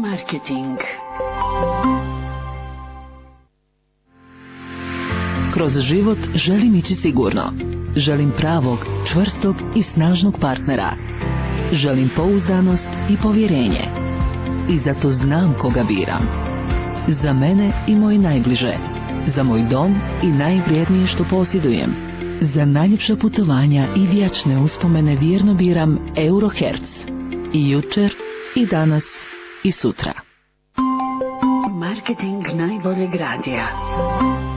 Marketing. Kroz život želim ići sigurno. Želim pravog, čvrstog i snažnog partnera. Želim pouzdanost i povjerenje. I zato znam koga biram. Za mene i moje najbliže. Za moj dom i najvrijednije što posjedujem. Za najljepša putovanja i vječne uspomene vjerno biram Eurohertz. I jučer, i danas, i sutra. Marketing najboljeg radija.